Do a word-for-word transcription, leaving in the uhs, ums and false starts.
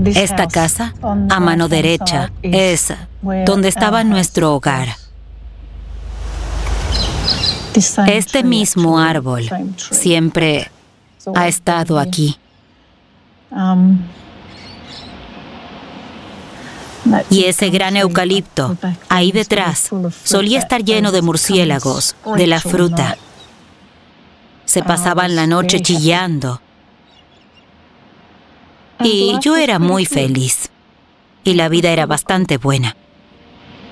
Esta casa, a mano derecha, es donde estaba nuestro hogar. Este mismo árbol siempre ha estado aquí. Y ese gran eucalipto, ahí detrás, solía estar lleno de murciélagos, de la fruta. Se pasaban la noche chillando. Y yo era muy feliz. Y la vida era bastante buena.